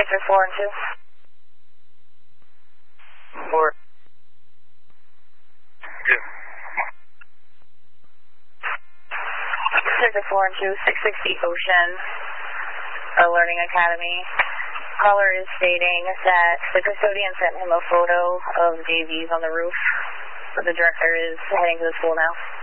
Sector 4 and 2. 4. 2. Sector 4 and 2, 660 Ocean, Learning Academy. Caller is stating that the custodian sent him a photo of JVs on the roof. The director is heading to the school now.